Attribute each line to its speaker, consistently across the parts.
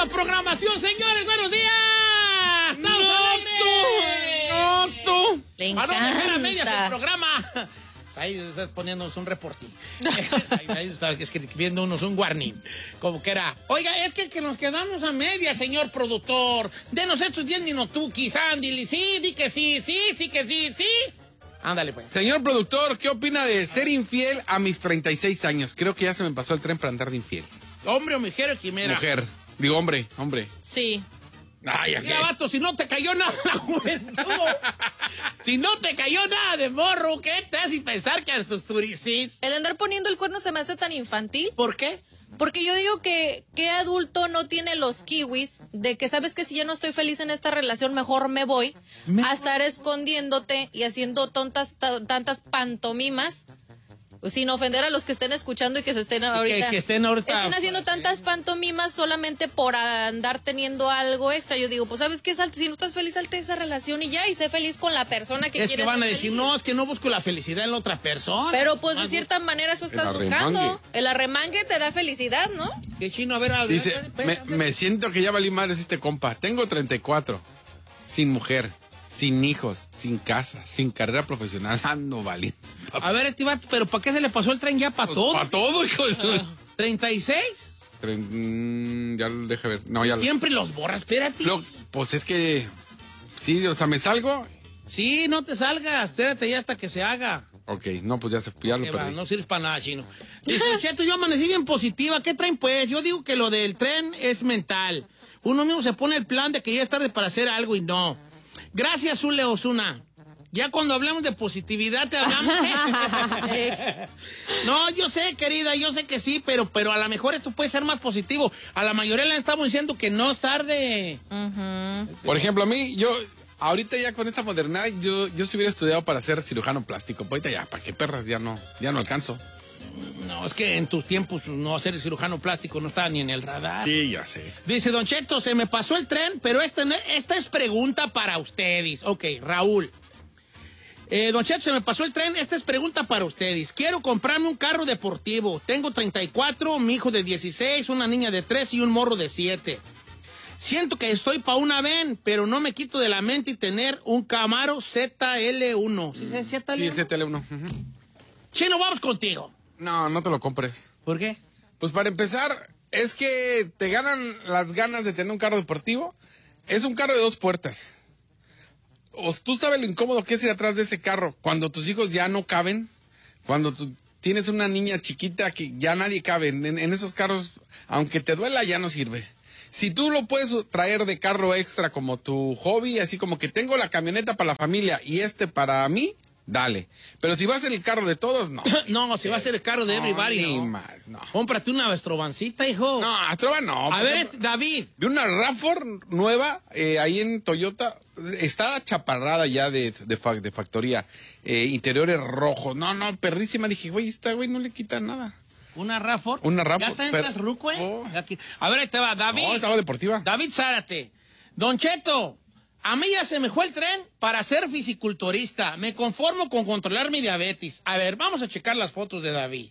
Speaker 1: esta programación, señores. ¡Buenos días! ¡No
Speaker 2: tú!
Speaker 3: Le
Speaker 1: ¿A dónde dejar a medias el
Speaker 3: encanta.
Speaker 1: programa? Ahí está poniéndonos un reportín. Ahí está escribiéndonos un warning. Como que era. Oiga, es que nos quedamos a medias, señor productor. Denos estos 10 minutukis, Andy. Sí, di que sí. Ándale, pues.
Speaker 2: Señor productor, ¿qué opina de ser infiel a mis 36 años? Creo que ya se me pasó el tren para andar de infiel.
Speaker 1: ¿Hombre o mujer o quimera?
Speaker 2: Mujer. Digo, hombre.
Speaker 3: Sí.
Speaker 2: Ay,
Speaker 1: Mira, vato, si no te cayó nada la juventud. Si no te cayó nada de morro, ¿qué te hace pensar que a tus turistas?
Speaker 3: El andar poniendo el cuerno se me hace tan infantil.
Speaker 1: ¿Por qué?
Speaker 3: Porque yo digo que ¿qué adulto no tiene los kiwis de que sabes que si yo no estoy feliz en esta relación, mejor me voy a estar escondiéndote y haciendo tantas pantomimas? Sin ofender a los que estén escuchando y que se estén ahorita.
Speaker 1: Que estén ahorita.
Speaker 3: Estén haciendo tantas pantomimas solamente por andar teniendo algo extra. Yo digo, pues ¿sabes qué? Si no estás feliz, salte de esa relación y ya, y sé feliz con la persona que quieres.
Speaker 1: Es que van a
Speaker 3: ser
Speaker 1: decir,
Speaker 3: feliz.
Speaker 1: no, es que no busco la felicidad en la otra persona.
Speaker 3: Pero pues de cierta manera eso estás buscando. El arremangue te da felicidad, ¿no?
Speaker 1: Qué chino, a ver.
Speaker 2: Dice, me siento que ya valí madres este compa. Tengo 34. Sin mujer. Sin hijos, sin casa, sin carrera profesional, ando valiendo.
Speaker 1: A ver, este vato, pero ¿para qué se le pasó el tren ya? ¿Para todo?
Speaker 2: Para todo, hijo de...
Speaker 1: 36.
Speaker 2: Ya lo deja ver. No, ya
Speaker 1: Siempre los borras, espérate.
Speaker 2: Pues es que... Sí, o sea, ¿me salgo?
Speaker 1: Sí, no te salgas, espérate ya hasta que se haga.
Speaker 2: Ok, no, pues ya lo perdí.
Speaker 1: No sirves para nada, chino. Dice, Cheto, yo amanecí bien positiva. ¿Qué traen, pues? Yo digo que lo del tren es mental. Uno mismo se pone el plan de que ya es tarde para hacer algo y no. Gracias, Zule Osuna. Ya cuando hablemos de positividad te hablamos. No, yo sé, querida, yo sé que sí, pero a lo mejor esto puede ser más positivo. A la mayoría le estamos diciendo que no es tarde.
Speaker 2: Por ejemplo, a mí, ahorita ya con esta modernidad, yo si hubiera estudiado para ser cirujano plástico, pues ahorita ya, ¿para qué perras? Ya no alcanzo.
Speaker 1: No, es que en tus tiempos no ser cirujano plástico no estaba ni en el radar.
Speaker 2: Sí, ya sé.
Speaker 1: Dice, Don Cheto, se me pasó el tren, pero esta es pregunta para ustedes. Ok, Raúl. Don Cheto, se me pasó el tren, esta es pregunta para ustedes. Quiero comprarme un carro deportivo. Tengo 34, mi hijo de 16, una niña de 3 y un morro de 7. Siento que estoy para una van, pero no me quito de la mente y tener un Camaro ZL1. ¿Sí es ZL1?
Speaker 2: Sí, el ZL1.
Speaker 1: Chino, vamos contigo.
Speaker 2: No te lo compres.
Speaker 1: ¿Por qué?
Speaker 2: Pues para empezar, es que te ganan las ganas de tener un carro deportivo. Es un carro de 2 puertas. Tú sabes lo incómodo que es ir atrás de ese carro cuando tus hijos ya no caben, cuando tú tienes una niña chiquita que ya nadie cabe. En esos carros, aunque te duela, ya no sirve. Si tú lo puedes traer de carro extra como tu hobby, así como que tengo la camioneta para la familia y para mí, dale. Pero si vas en el carro de todos, no.
Speaker 1: No, si va a ser el carro de everybody, no. Cómprate una Astrovancita, hijo.
Speaker 2: No, Astrovan no.
Speaker 1: A ver, David.
Speaker 2: Vi una RAV4 nueva ahí en Toyota. Está chaparrada ya de factoría. Interiores rojos. No, perrísima. Dije, güey, esta güey no le quita nada.
Speaker 1: ¿Una RAV4?
Speaker 2: Una RAV4.
Speaker 1: ¿Ya estás ruco, A ver, ahí te va, David.
Speaker 2: No, estaba deportiva.
Speaker 1: David Zárate. Don Cheto, a mí ya se me fue el tren para ser fisiculturista. Me conformo con controlar mi diabetes. A ver, vamos a checar las fotos de David.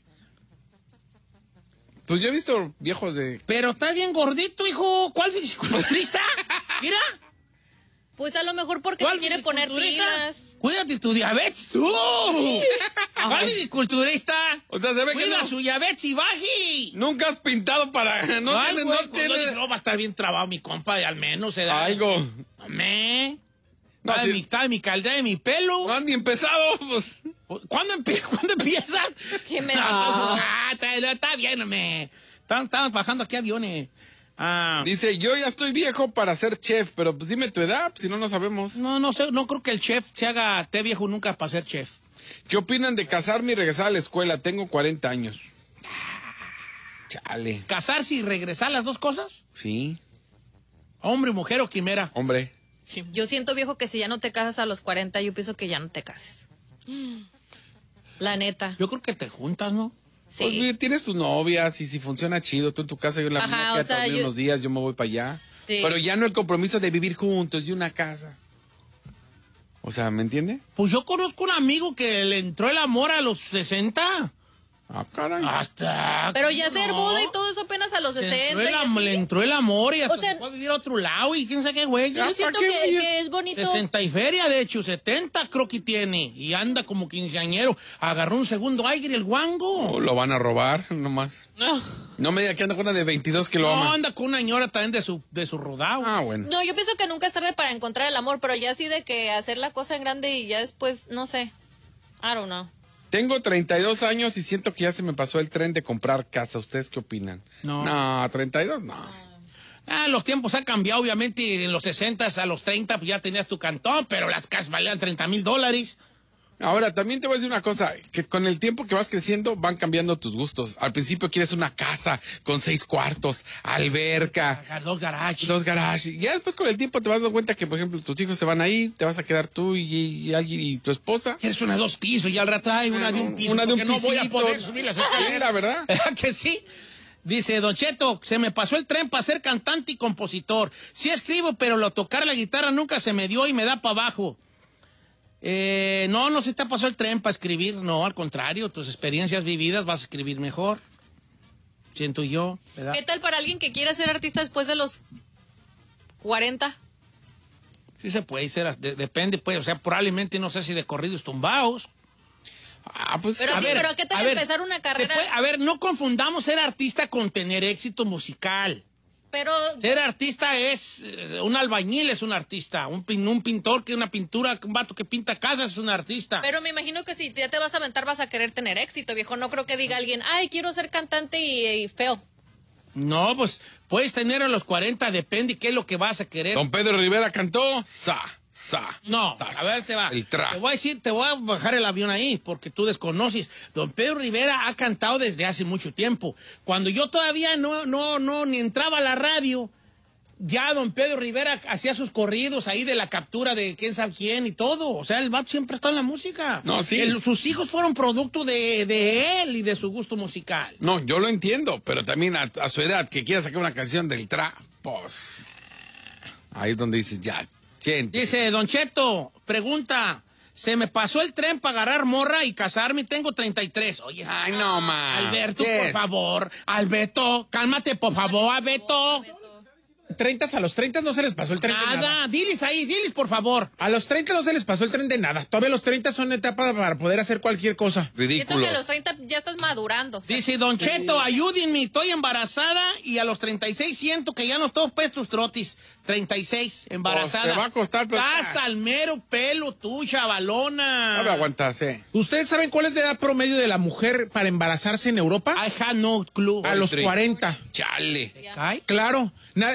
Speaker 2: Pues yo he visto viejos de...
Speaker 1: Pero está bien gordito, hijo. ¿Cuál fisiculturista? Mira.
Speaker 3: Pues a lo mejor porque se quiere poner pilas.
Speaker 1: Cuídate tu diabetes, tú. ¿Cuál fisiculturista?
Speaker 2: O sea, se ve que
Speaker 1: cuida su diabetes y baji.
Speaker 2: Nunca has pintado para... No tienes...
Speaker 1: No, va a estar bien trabado mi compa, al menos.
Speaker 2: Algo.
Speaker 1: Hombre.
Speaker 2: No,
Speaker 1: Está de mi caldea de mi pelo.
Speaker 2: No han ni empezado, pues.
Speaker 1: ¿Cuándo empieza?
Speaker 3: ¿Qué me
Speaker 1: está bien, hombre. Estaban bajando aquí aviones.
Speaker 2: Dice, yo ya estoy viejo para ser chef, pero pues dime tu edad, si no, no sabemos.
Speaker 1: No sé, no creo que el chef se haga viejo nunca para ser chef.
Speaker 2: ¿Qué opinan de casarme y regresar a la escuela? Tengo 40 años. Chale.
Speaker 1: ¿Casarse y regresar las dos cosas?
Speaker 2: Sí.
Speaker 1: ¿Hombre, mujer o quimera?
Speaker 2: Hombre.
Speaker 3: Yo siento, viejo, que si ya no te casas a los 40, yo pienso que ya no te cases. La neta.
Speaker 1: Yo creo que te juntas, ¿no?
Speaker 3: Sí.
Speaker 2: Pues tienes tus novias y si funciona chido, tú en tu casa, yo en la mía, quédate a dormir unos días, yo me voy para allá.
Speaker 3: Sí.
Speaker 2: Pero ya no el compromiso de vivir juntos, de una casa. O sea, ¿me entiende?
Speaker 1: Pues yo conozco un amigo que le entró el amor a los 60.
Speaker 2: Ah, caray.
Speaker 1: Hasta.
Speaker 3: Pero ya ser
Speaker 1: no.
Speaker 3: boda y todo eso apenas a los 60.
Speaker 1: Le entró el amor y hasta
Speaker 3: O sea,
Speaker 1: se fue a vivir a otro lado y quién sabe qué güey.
Speaker 3: Yo siento que es bonito.
Speaker 1: 60 y feria, de hecho, 70 creo que tiene. Y anda como quinceañero. Agarró un segundo aire el guango.
Speaker 2: Oh, lo van a robar, nomás. No me diga que anda con una de 22 que lo
Speaker 1: No,
Speaker 2: ama.
Speaker 1: anda con una ñora también de su rodado.
Speaker 2: Ah, bueno.
Speaker 3: No, yo pienso que nunca es tarde para encontrar el amor, pero ya así de que hacer la cosa en grande y ya después, no sé. I don't know.
Speaker 2: Tengo 32 años y siento que ya se me pasó el tren de comprar casa. ¿Ustedes qué opinan? No, 32 no.
Speaker 1: Los tiempos han cambiado, obviamente. En los 60 a los 30 pues ya tenías tu cantón, pero las casas valían $30,000.
Speaker 2: Ahora, también te voy a decir una cosa, que con el tiempo que vas creciendo van cambiando tus gustos. Al principio quieres una casa con 6 cuartos, alberca,
Speaker 1: 2 garajes.
Speaker 2: 2 garajes. Ya después con el tiempo te vas dando cuenta que, por ejemplo, tus hijos se van a ir, te vas a quedar tú y alguien y tu esposa.
Speaker 1: Eres una de 2 pisos y al rato hay una de un piso.
Speaker 2: Una de un
Speaker 1: porque no voy a
Speaker 2: pisito.
Speaker 1: poder subir las escaleras,
Speaker 2: ¿Verdad?
Speaker 1: que sí? Dice, Don Cheto, se me pasó el tren para ser cantante y compositor. Sí escribo, pero lo tocar la guitarra nunca se me dio y me da para abajo. No se te pasó el tren para escribir, no, al contrario, tus experiencias vividas vas a escribir mejor. Siento yo, ¿verdad?
Speaker 3: ¿Qué tal para alguien que quiera ser artista después de los 40?
Speaker 1: Sí se puede ser, depende, pues, o sea, probablemente no sé si de corridos tumbados.
Speaker 2: Pues
Speaker 3: Pero sí, pero ¿qué tal empezar una carrera?
Speaker 1: No confundamos ser artista con tener éxito musical.
Speaker 3: Pero
Speaker 1: Ser artista es, un albañil es un artista, un pintor que una pintura, un vato que pinta casas es un artista.
Speaker 3: Pero me imagino que si ya te vas a aventar vas a querer tener éxito, viejo. No creo que diga alguien, ay, quiero ser cantante y feo.
Speaker 1: No, pues puedes tener a los 40, depende qué es lo que vas a querer.
Speaker 2: Don Pedro Rivera cantó
Speaker 1: No, a ver, te va.
Speaker 2: El tra.
Speaker 1: Te voy a decir, te voy a bajar el avión ahí, porque tú desconoces. Don Pedro Rivera ha cantado desde hace mucho tiempo. Cuando yo todavía no ni entraba a la radio, ya Don Pedro Rivera hacía sus corridos ahí de la captura de quién sabe quién y todo. O sea, el vato siempre está en la música.
Speaker 2: No, sí.
Speaker 1: Sus hijos fueron producto de él y de su gusto musical.
Speaker 2: No, yo lo entiendo, pero también a su edad, que quiera sacar una canción del tra, pues ahí es donde dices, ya, siente.
Speaker 1: Dice, Don Cheto, pregunta, se me pasó el tren para agarrar morra y casarme y tengo 33. Oye,
Speaker 2: Ay, no, ma.
Speaker 1: Alberto,
Speaker 2: ¿Qué?
Speaker 1: por favor. Alberto, cálmate, por favor, Alberto.
Speaker 4: 30 a los 30 no se les pasó el tren de nada.
Speaker 1: Nada, diles ahí, diles, por favor.
Speaker 4: A los 30 no se les pasó el tren de nada. Todavía los 30 son etapa para poder hacer cualquier cosa.
Speaker 3: Siento que
Speaker 2: Ridículos.
Speaker 3: a los 30 ya estás madurando. O sea,
Speaker 1: Dice, Don Cheto, ayúdenme, estoy embarazada y a los 36 siento que ya no estoy pues tus trotis. 36, embarazada.
Speaker 2: Pues te va a costar, pero-
Speaker 1: Estás al mero pelo tú, chavalona.
Speaker 2: No me aguantas,
Speaker 4: ¿Ustedes saben cuál es la edad promedio de la mujer para embarazarse en Europa?
Speaker 1: I have no clue.
Speaker 4: A los 40.
Speaker 2: Chale.
Speaker 1: Ay,
Speaker 4: Claro.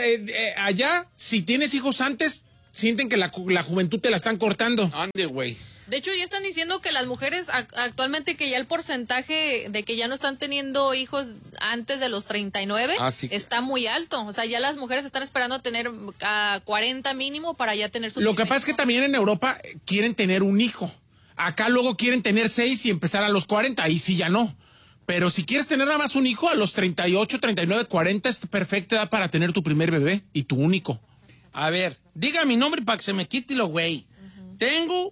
Speaker 4: Allá, si tienes hijos antes, sienten que la juventud te la están cortando.
Speaker 2: Ande, güey.
Speaker 3: de hecho, ya están diciendo que las mujeres actualmente que ya el porcentaje de que ya no están teniendo hijos antes de los 39
Speaker 2: Sí.
Speaker 3: está muy alto. O sea, ya las mujeres están esperando tener a 40 mínimo para ya tener su
Speaker 4: Lo que
Speaker 3: primer
Speaker 4: pasa es que
Speaker 3: hijo.
Speaker 4: también en Europa quieren tener un hijo. Acá luego quieren tener 6 y empezar a los 40. Ahí sí ya no. Pero si quieres tener nada más un hijo, a los 38, 39, 40 es perfecta edad para tener tu primer bebé y tu único.
Speaker 1: a ver, diga mi nombre para que se me quite lo güey. Tengo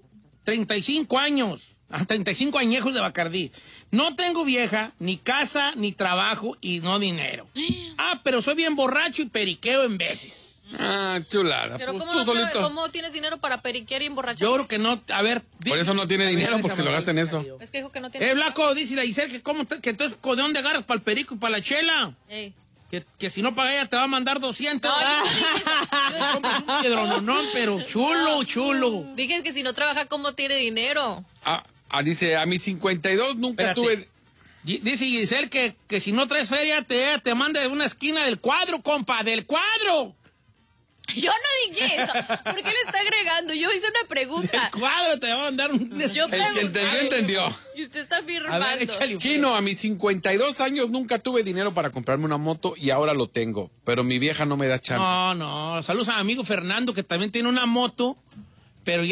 Speaker 1: 35 años, 35 añejos de Bacardí. No tengo vieja, ni casa, ni trabajo y no dinero. Pero soy bien borracho y periqueo en veces.
Speaker 2: Chulada.
Speaker 3: Pero
Speaker 2: Pues
Speaker 3: ¿cómo,
Speaker 2: tú solito.
Speaker 3: ¿cómo tienes dinero para periquear y emborrachar?
Speaker 1: Yo creo que no, a ver.
Speaker 2: Por eso no tiene dinero, porque se lo gasta en eso.
Speaker 3: Es que dijo que no tiene.
Speaker 1: Blanco, dice la Giselle que que entonces, ¿de dónde agarras para el perico y para la chela?
Speaker 3: Ey.
Speaker 1: Que si no paga ella te va a mandar 200.
Speaker 3: No, yo no dije eso.
Speaker 1: Compras un piedrononón, pero chulo.
Speaker 3: Dije que si no trabaja, ¿cómo tiene dinero?
Speaker 2: Dice, a mis 52 nunca
Speaker 1: Espérate.
Speaker 2: tuve...
Speaker 1: Dice Giselle que si no traes feria te manda de una esquina del cuadro, compa, del cuadro.
Speaker 3: Yo no dije eso. ¿Por qué le está agregando? Yo hice una
Speaker 1: Del
Speaker 3: pregunta.
Speaker 1: cuadro te va a mandar un...
Speaker 3: Yo
Speaker 2: El que
Speaker 3: pregunté.
Speaker 2: entendió, entendió.
Speaker 3: Y usted está
Speaker 1: A
Speaker 3: firmando.
Speaker 1: ver, échale.
Speaker 2: Chino, a mis 52 años nunca tuve dinero para comprarme una moto y ahora lo tengo. Pero mi vieja no me da chance.
Speaker 1: No. Saludos a mi amigo Fernando, que también tiene una moto, pero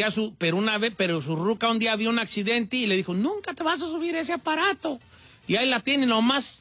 Speaker 1: su ruca un día vio un accidente y le dijo, nunca te vas a subir ese aparato. Y ahí la tiene nomás.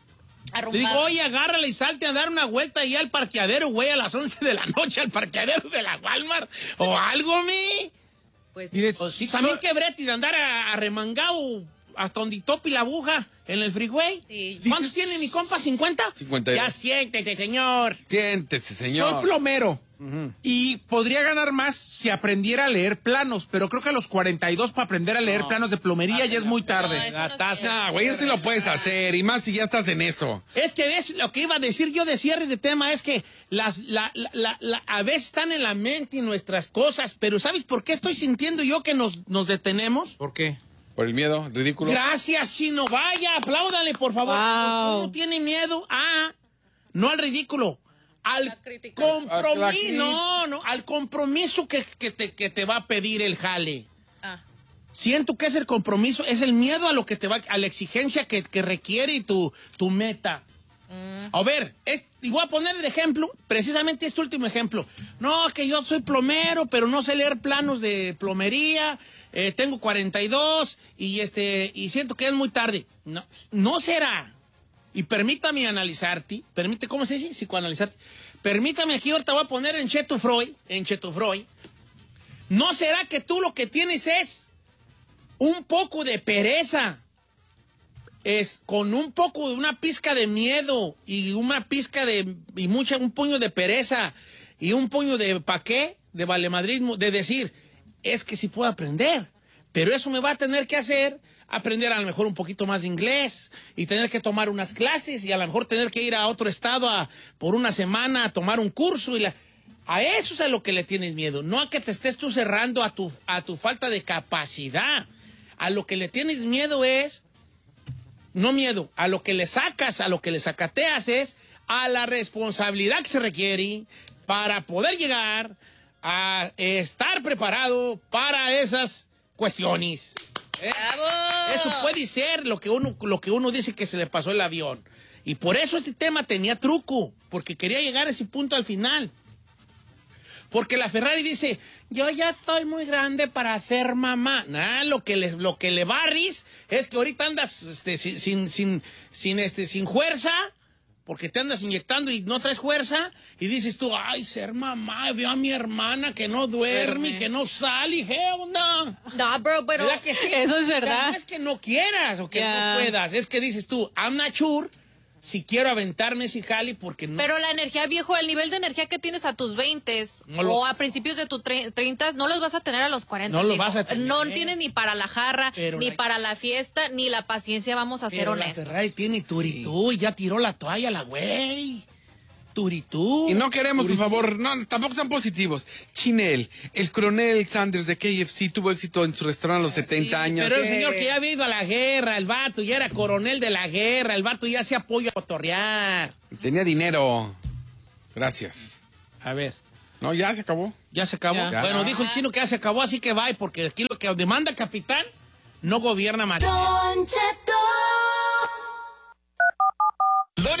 Speaker 1: Le digo, oye, agárrala y salte a dar una vuelta ahí al parqueadero, güey, a las 11 de la noche, al parqueadero de la Walmart, o algo, mi.
Speaker 3: Pues sí.
Speaker 4: Mire,
Speaker 1: Pues sí, también quebré de andar arremangado hasta donde tope la aguja en el freeway.
Speaker 3: Sí.
Speaker 1: ¿Cuántos tiene mi compa? ¿50?
Speaker 2: 52.
Speaker 1: Ya siéntete, señor.
Speaker 2: Siéntese, señor.
Speaker 4: Soy plomero. Y podría ganar más si aprendiera a leer planos, pero creo que a los 42 para aprender a leer planos de plomería ya es muy tarde.
Speaker 3: No, eso
Speaker 1: La
Speaker 3: no
Speaker 1: taza.
Speaker 2: No, güey, eso sí lo puedes hacer. Y más si ya estás en eso.
Speaker 1: Es que ves, lo que iba a decir yo de cierre de tema es que a veces están en la mente nuestras cosas, pero ¿sabes por qué estoy sintiendo yo que nos detenemos?
Speaker 4: ¿Por qué?
Speaker 2: Por el miedo, ridículo.
Speaker 1: Gracias, Chino. Vaya, apláudale, por favor.
Speaker 3: Wow.
Speaker 1: Uno tiene miedo no al ridículo, al
Speaker 3: La crítica.
Speaker 1: compromiso. No, al compromiso que te va a pedir el jale. Siento que es el compromiso, es el miedo a lo que a la exigencia que requiere tu meta. A ver, y voy a poner el ejemplo, precisamente este último ejemplo. No, que yo soy plomero, pero no sé leer planos de plomería, tengo 42 y siento que es muy tarde. No será. Y permítame analizarte, ¿cómo se dice? Psicoanalizarte. Permítame aquí, ahorita voy a poner en Cheto Freud. ¿No será que tú lo que tienes es un poco de pereza? Es con un poco de una pizca de miedo y una pizca un puño de pereza y un puño de ¿qué? De valemadrismo, de decir, es que sí puedo aprender, pero eso me va a tener que hacer aprender a lo mejor un poquito más de inglés y tener que tomar unas clases y a lo mejor tener que ir a otro estado por una semana a tomar un curso a eso es a lo que le tienes miedo, no a que te estés tú cerrando a tu falta de capacidad. A lo que le tienes miedo es a lo que le sacas, a lo que le sacateas es a la responsabilidad que se requiere para poder llegar a estar preparado para esas cuestiones.
Speaker 3: ¡Bravo!
Speaker 1: Eso puede ser lo que uno dice que se le pasó el avión. Y por eso este tema tenía truco, porque quería llegar a ese punto al final. Porque la Ferrari dice, yo ya estoy muy grande para ser mamá. Lo que le barris es que ahorita andas sin fuerza, porque te andas inyectando y no traes fuerza, y dices tú, ay, ser mamá, veo a mi hermana que no duerme y que no sale, ¿qué onda?
Speaker 3: No, bro, pero
Speaker 1: ¿Verdad que sí?
Speaker 3: eso es verdad.
Speaker 1: No es que no quieras o que no puedas, es que dices tú, I'm not sure si quiero aventarme ese jali porque no.
Speaker 3: Pero la energía, viejo, el nivel de energía que tienes a tus 20s o a principios de tus 30s, no los vas a tener a los 40.
Speaker 1: No los vas a tener.
Speaker 3: No tienes ni para la jarra,
Speaker 1: pero
Speaker 3: ni para la fiesta, ni la paciencia, vamos a ser honestos.
Speaker 1: La Ferrari tiene turitú y ya tiró la toalla la güey. Turitú.
Speaker 2: Y no queremos, por favor, no, tampoco sean positivos. Chinel, el coronel Sanders de KFC tuvo éxito en su restaurante a los 70 años.
Speaker 1: Pero el señor que ya había ido a la guerra, el vato ya era coronel de la guerra, el vato ya se apoya a cotorrear.
Speaker 2: Tenía dinero. Gracias.
Speaker 1: A ver.
Speaker 2: No, ya se acabó.
Speaker 1: Ya se acabó.
Speaker 3: Ya.
Speaker 1: Bueno, dijo el chino que ya se acabó, así que bye, porque aquí lo que demanda capitán no gobierna María.
Speaker 5: Don Cheto.